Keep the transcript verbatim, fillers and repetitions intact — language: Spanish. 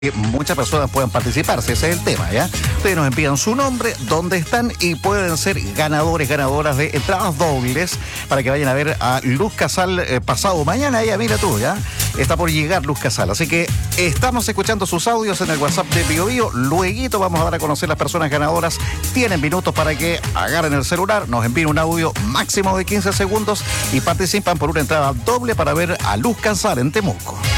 que muchas personas puedan participar, si ese es el tema, ¿ya? Ustedes nos envían su nombre, dónde están y pueden ser ganadores, ganadoras de entradas dobles para que vayan a ver a Luz Casal eh, pasado mañana. Ella, mira tú, ¿ya? Está por llegar Luz Casal, así que estamos escuchando sus audios en el WhatsApp de Bio Bio. Lueguito vamos a dar a conocer las personas ganadoras. Tienen minutos para que agarren el celular, nos envíen un audio máximo de quince segundos y participan por una entrada doble para ver a Luz Casal en Temuco.